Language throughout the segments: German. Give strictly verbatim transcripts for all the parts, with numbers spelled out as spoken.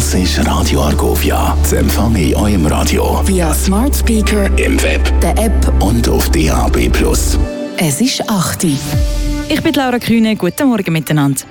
Das ist Radio Argovia. Zu empfangen in eurem Radio. Via Smart Speaker, im Web, der App und auf D A B plus. Es ist acht Uhr. Ich bin Laura Kühne. Guten Morgen miteinander.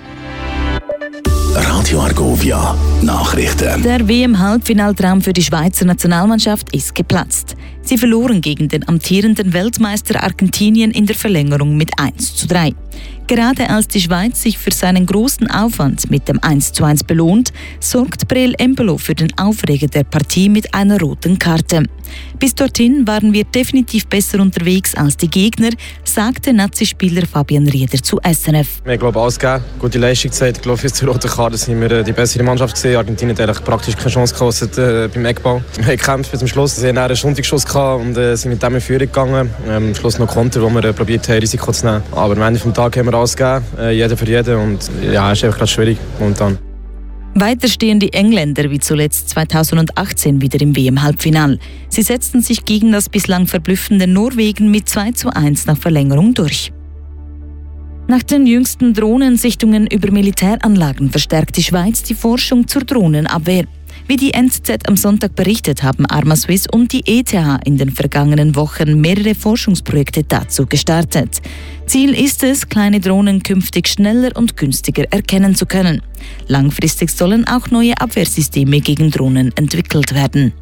Radio Argovia. Nachrichten. Der W M-Halbfinaltraum für die Schweizer Nationalmannschaft ist geplatzt. Sie verloren gegen den amtierenden Weltmeister Argentinien in der Verlängerung mit eins zu drei. Gerade als die Schweiz sich für seinen großen Aufwand mit dem eins zu eins belohnt, sorgt Breel Embolo für den Aufreger der Partie mit einer roten Karte. Bis dorthin waren wir definitiv besser unterwegs als die Gegner, sagte Nazi-Spieler Fabian Rieder zu S N F. Wir haben, glaube ich, alles gegeben, gute Leistung gezeigt. Ich glaube, bis zur roten Karte sind wir die bessere Mannschaft gesehen. Argentinien hat eigentlich praktisch keine Chance gekostet äh, beim Eckball. Wir haben gekämpft bis zum Schluss. Sie hatten einen Stundengeschuss und äh, sind mit dem in Führung gegangen. Ähm, am Schluss noch Konter, wo wir äh, probiert haben, Risiko zu nehmen. Aber am Ende des Tages haben wir alles gegeben, äh, jeder für jeden. Und ja, es ist einfach gerade schwierig momentan. Weiter stehen die Engländer wie zuletzt zweitausendachtzehn wieder im W M-Halbfinal. Sie setzten sich gegen das bislang verblüffende Norwegen mit zwei zu eins nach Verlängerung durch. Nach den jüngsten Drohnensichtungen über Militäranlagen verstärkt die Schweiz die Forschung zur Drohnenabwehr. Wie die N Z Z am Sonntag berichtet, haben Armaswiss und die E T H in den vergangenen Wochen mehrere Forschungsprojekte dazu gestartet. Ziel ist es, kleine Drohnen künftig schneller und günstiger erkennen zu können. Langfristig sollen auch neue Abwehrsysteme gegen Drohnen entwickelt werden.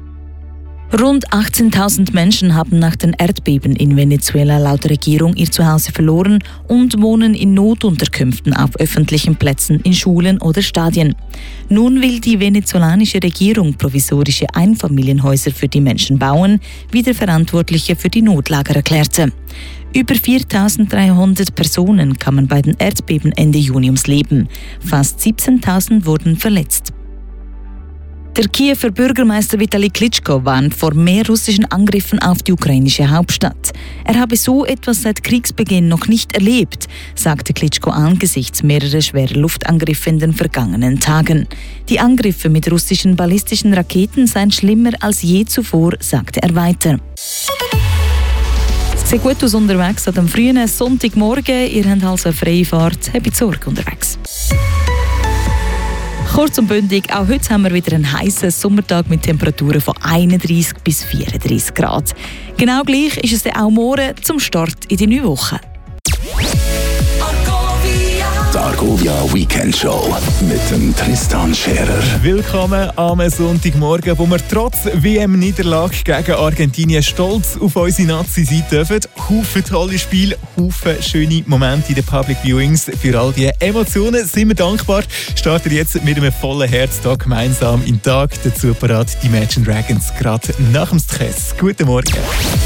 Rund achtzehntausend Menschen haben nach den Erdbeben in Venezuela laut Regierung ihr Zuhause verloren und wohnen in Notunterkünften auf öffentlichen Plätzen, in Schulen oder Stadien. Nun will die venezolanische Regierung provisorische Einfamilienhäuser für die Menschen bauen, wie der Verantwortliche für die Notlager erklärte. Über viertausenddreihundert Personen kamen bei den Erdbeben Ende Juni ums Leben. Fast siebzehntausend wurden verletzt. Der Kiewer Bürgermeister Vitali Klitschko warnt vor mehr russischen Angriffen auf die ukrainische Hauptstadt. Er habe so etwas seit Kriegsbeginn noch nicht erlebt, sagte Klitschko angesichts mehrerer schwerer Luftangriffe in den vergangenen Tagen. Die Angriffe mit russischen ballistischen Raketen seien schlimmer als je zuvor, sagte er weiter. Es sieht gut aus unterwegs an dem frühen Sonntagmorgen. Ihr habt also eine freie Fahrt. Habt Sorge unterwegs. Kurz und bündig, auch heute haben wir wieder einen heißen Sommertag mit Temperaturen von einunddreißig bis vierunddreißig Grad. Genau gleich ist es dann auch morgen zum Start in die neue Woche. Die Argovia Weekend Show mit dem Tristan Scherer. Willkommen am Sonntagmorgen, wo wir trotz W M-Niederlage gegen Argentinien stolz auf unsere Nazi sein dürfen. Haufen tolle Spiele, Haufen schöne Momente in den Public Viewings. Für all diese Emotionen sind wir dankbar. Starten jetzt mit einem vollen Herz hier gemeinsam in den Tag. Dazu parat die Imagine Dragons gerade nach dem Stress. Guten Morgen.